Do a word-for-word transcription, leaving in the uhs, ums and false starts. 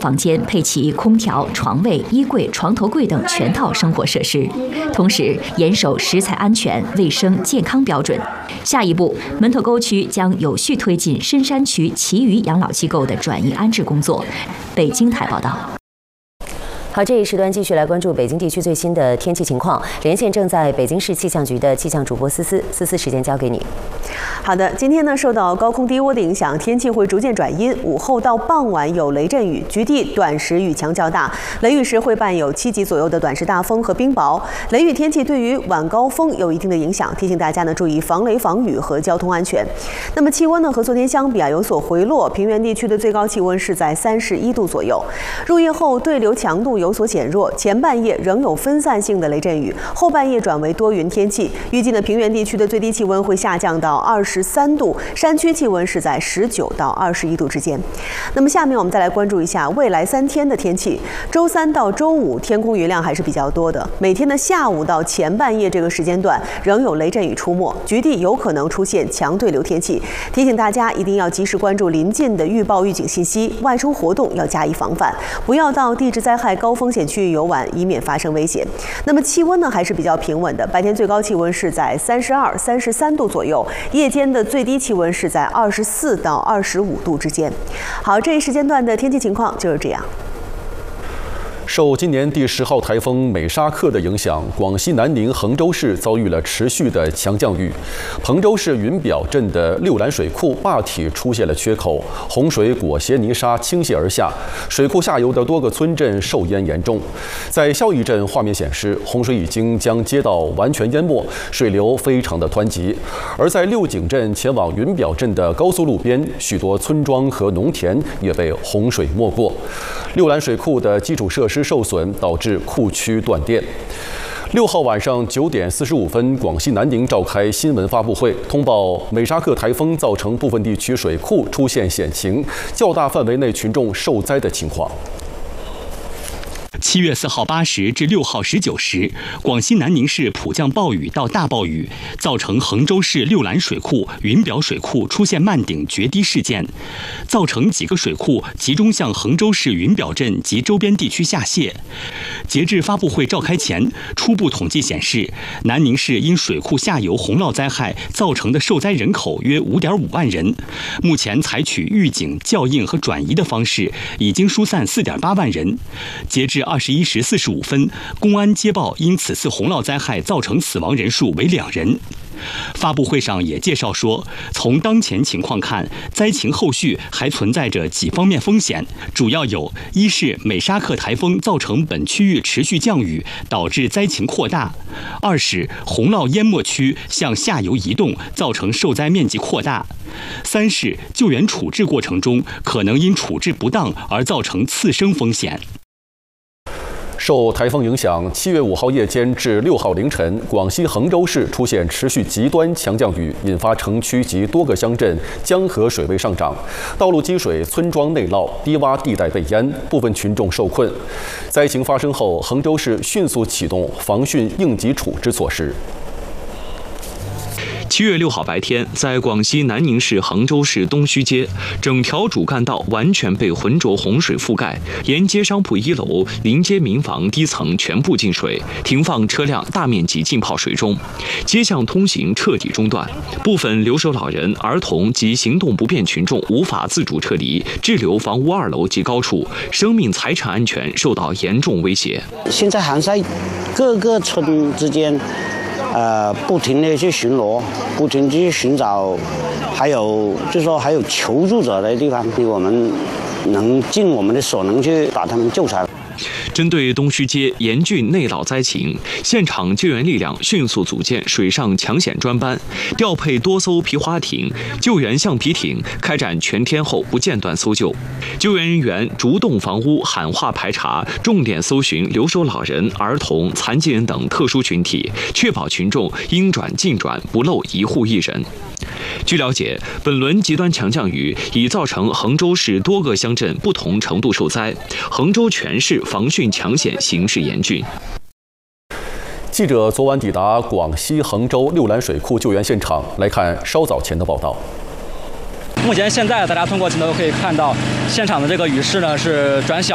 房间配齐空调、床位、衣柜、床头柜等全套生活设施，同时严守食材安全、卫生健康标准。下一步，门头沟区将有序推进深山区其余养老机构的转移安置工作。北京台报道。 好，这一时段继续来关注北京地区最新的天气情况。连线正在北京市气象局的气象主播思思，思思，时间交给你。 好的，今天呢，受到高空低涡的影响，天气会逐渐转阴，午后到傍晚有雷阵雨，局地短时雨强较大，雷雨时会伴有七级左右的短时大风和冰雹。雷雨天气对于晚高峰有一定的影响，提醒大家呢注意防雷防雨和交通安全。那么气温呢和昨天相比啊有所回落，平原地区的最高气温是在三十一度左右。入夜后对流强度有所减弱，前半夜仍有分散性的雷阵雨，后半夜转为多云天气。预计呢平原地区的最低气温会下降到二十三度，山区气温是在十九到二十一度之间。那么下面我们再来关注一下未来三天的天气。周三到周五天空云量还是比较多的，每天的下午到前半夜这个时间段仍有雷阵雨出没，局地有可能出现强对流天气。提醒大家一定要及时关注临近的预报预警信息，外出活动要加以防范，不要到地质灾害高风险区域游玩，以免发生危险。那么气温呢还是比较平稳的，白天最高气温是在三十二、三十三度左右，夜间的最低气温是在二十四到二十五度之间。好，这一时间段的天气情况就是这样。 受今年第十号台风美沙克的影响，广西南宁衡州市遭遇了持续的强降雨。彭州市云表镇的六兰水库坝体出现了缺口，洪水裹挟泥沙倾泻而下，水库下游的多个村镇受淹严重。在孝义镇画面显示，洪水已经将街道完全淹没，水流非常的湍急。而在六井镇前往云表镇的高速路边，许多村庄和农田也被洪水没过。六兰水库的基础设施受损，导致库区断电。六号晚上九点四十五分，广西南宁召开新闻发布会，通报美沙克台风造成部分地区水库出现险情，较大范围内群众受灾的情况。 七月四号八时至六号十九时，广西南宁市普降暴雨到大暴雨，造成衡州市六兰水库、云表水库出现漫顶决堤事件，造成几个水库集中向衡州市云表镇及周边地区下泄。截至发布会召开前，初步统计显示，南宁市因水库下游洪涝灾害造成的受灾人口约五点五万人。目前采取预警、校映和转移的方式，已经疏散四点八万人。截至二十一时四十五分，公安接报因此次洪涝灾害造成死亡人数为两人。发布会上也介绍说，从当前情况看，灾情后续还存在着几方面风险，主要有：一是美沙克台风造成本区域持续降雨，导致灾情扩大；二是洪涝淹没区向下游移动，造成受灾面积扩大；三是救援处置过程中可能因处置不当而造成次生风险。 受台风影响，七月五号夜间至六号凌晨，广西衡州市出现持续极端强降雨，引发城区及多个乡镇江河水位上涨，道路积水，村庄内涝，低洼地带被淹，部分群众受困。灾情发生后，衡州市迅速启动防汛应急处置措施。 七月六号白天，在广西南宁市衡州市东须街，整条主干道完全被浑浊洪水覆盖，沿街商铺一楼、临街民房低层全部进水，停放车辆大面积浸泡水中，街巷通行彻底中断，部分留守老人、儿童及行动不便群众无法自主撤离，滞留房屋二楼及高处，生命财产安全受到严重威胁。 现在还在各个村之间。呃，不停的去巡逻，不停地去寻找，还有就是说还有求助者的地方，我们能尽我们的所能去把他们救出来。 针对东须街严峻内涝灾情，现场救援力量迅速组建水上抢险专班，调配多艘皮划艇、救援橡皮艇，开展全天候不间断搜救。救援人员逐栋房屋喊话排查，重点搜寻留守老人、儿童、残疾人等特殊群体，确保群众应转尽转，不漏一户一人。据了解，本轮极端强降雨已造成衡州市多个乡镇不同程度受灾，衡州全市防汛抢险形势严峻。 记者昨晚抵达广西衡州六兰水库救援现场，来看稍早前的报道。 目前现在大家通过镜头可以看到，现场的这个雨势呢是转小。